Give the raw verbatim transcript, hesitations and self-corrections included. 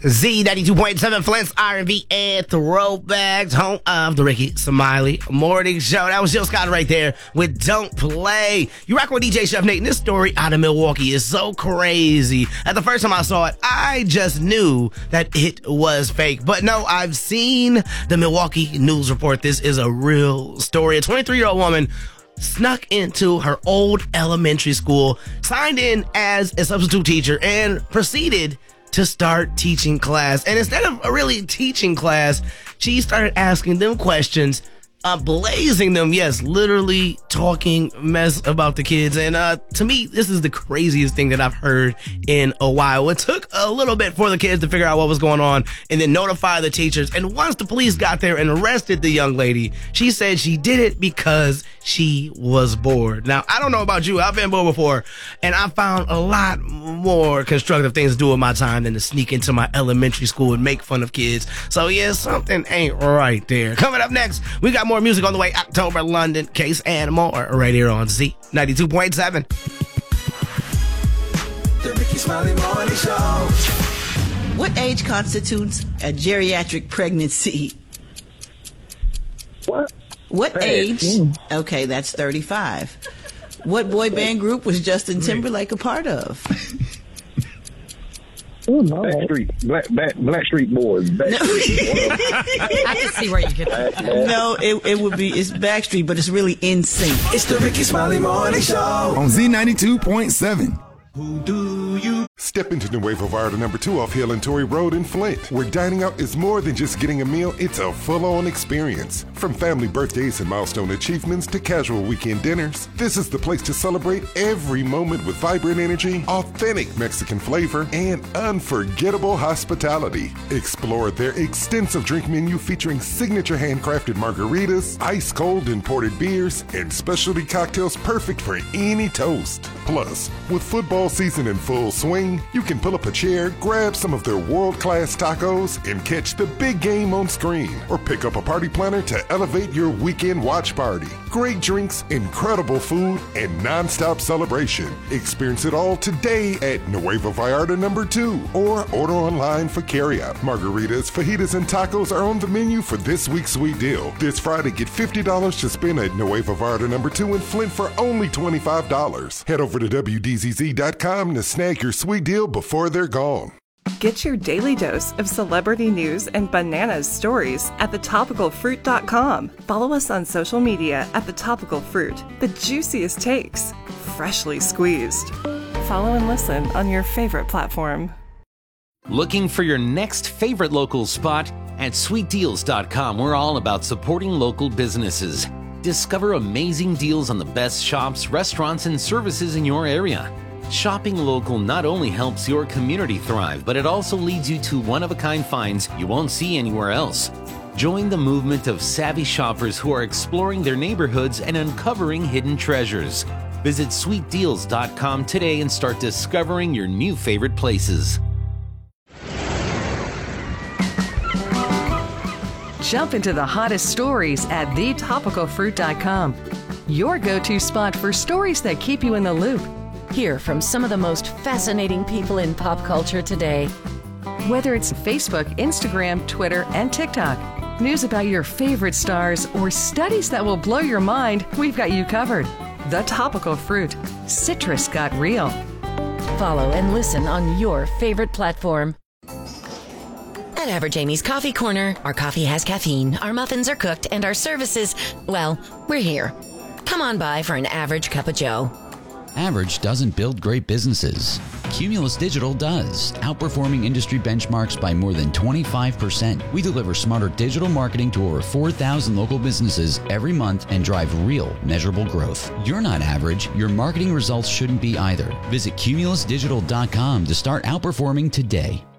Z ninety-two point seven, Flint's R and B and Throwbacks, home of the Ricky Smiley Morning Show. That was Jill Scott right there with Don't Play. You rock with D J Chef Nate, and this story out of Milwaukee is so crazy. At the first time I saw it, I just knew that it was fake. But no, I've seen the Milwaukee News report. This is a real story. A twenty-three-year-old woman snuck into her old elementary school, signed in as a substitute teacher, and proceeded to start teaching class. And instead of really teaching class, she started asking them questions, uh, blazing them, yes, literally talking mess about the kids. And uh, to me, this is the craziest thing that I've heard in a while. It took a little bit for the kids to figure out what was going on and then notify the teachers. And once the police got there and arrested the young lady, she said she did it because she was bored. Now, I don't know about you. I've been bored before, and I found a lot more constructive things to do with my time than to sneak into my elementary school and make fun of kids. So, yeah, something ain't right there. Coming up next, we got more music on the way. October, London, Case, and more right here on Z ninety-two point seven. The Ricky Smiley Morning Show. What age constitutes a geriatric pregnancy? What? What age? Okay, that's thirty-five. What boy band group was Justin Timberlake a part of? Oh, no. Backstreet, Black, Black, Blackstreet Boys. Backstreet. I can see where you get that. No, it, it would be, it's Backstreet, but it's really N Sync. It's the Ricky Smiley Morning Show on Z ninety-two point seven. Who do you? Step into Nuevo Vallarta number two off Hill and Torrey Road in Flint, where dining out is more than just getting a meal, it's a full-on experience. From family birthdays and milestone achievements to casual weekend dinners, this is the place to celebrate every moment with vibrant energy, authentic Mexican flavor, and unforgettable hospitality. Explore their extensive drink menu featuring signature handcrafted margaritas, ice-cold imported beers, and specialty cocktails perfect for any toast. Plus, with football season in full swing, you can pull up a chair, grab some of their world-class tacos, and catch the big game on screen. Or pick up a party planner to elevate your weekend watch party. Great drinks, incredible food, and non-stop celebration. Experience it all today at Nuevo Vallarta number two, or order online for carryout. Margaritas, fajitas, and tacos are on the menu for this week's sweet deal. This Friday, get fifty dollars to spend at Nuevo Vallarta number two in Flint for only twenty-five dollars. Head over to W D Z Z dot com to snag your sweet deal before they're gone. Get your daily dose of celebrity news and bananas stories at the topical fruit dot com. Follow us on social media at The Topical Fruit. The juiciest takes, freshly squeezed. Follow and listen on your favorite platform. Looking for your next favorite local spot? At sweet deals dot com, we're all about supporting local businesses. Discover amazing deals on the best shops, restaurants, and services in your area. Shopping local not only helps your community thrive, but it also leads you to one-of-a-kind finds you won't see anywhere else. Join the movement of savvy shoppers who are exploring their neighborhoods and uncovering hidden treasures. Visit sweet deals dot com today and start discovering your new favorite places. Jump into the hottest stories at the topical fruit dot com. Your go-to spot for stories that keep you in the loop. Hear from some of the most fascinating people in pop culture today. Whether it's Facebook, Instagram, Twitter, and TikTok, news about your favorite stars, or studies that will blow your mind, we've got you covered. The Topical Fruit. Citrus got real. Follow and listen on your favorite platform. At Average Amy's Coffee Corner, our coffee has caffeine, our muffins are cooked, and our services, well, we're here. Come on by for an average cup of joe. Average doesn't build great businesses. Cumulus Digital does, outperforming industry benchmarks by more than twenty-five percent. We deliver smarter digital marketing to over four thousand local businesses every month and drive real, measurable growth. You're not average. Your marketing results shouldn't be either. Visit cumulus digital dot com to start outperforming today.